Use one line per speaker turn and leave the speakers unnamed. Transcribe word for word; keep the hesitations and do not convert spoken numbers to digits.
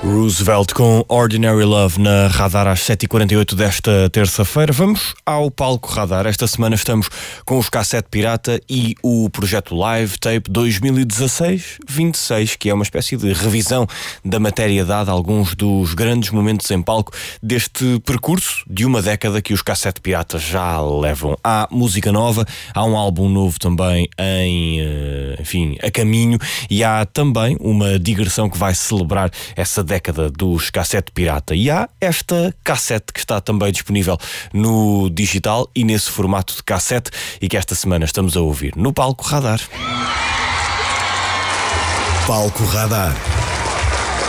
Roosevelt com Ordinary Love na Radar às sete e quarenta e oito desta terça-feira. Vamos ao palco Radar. Esta semana estamos com os Cassete Pirata e o projeto Live Tape dois mil e dezasseis vinte e seis, que é uma espécie de revisão da matéria dada a alguns dos grandes momentos em palco deste percurso de uma década que os Cassete Piratas já levam. Há música nova, há um álbum novo também em, enfim, a caminho, e há também uma digressão que vai celebrar essa década dos Cassete Pirata. E há esta cassete que está também disponível no digital e nesse formato de cassete, e que esta semana estamos a ouvir no Palco Radar.
Palco Radar.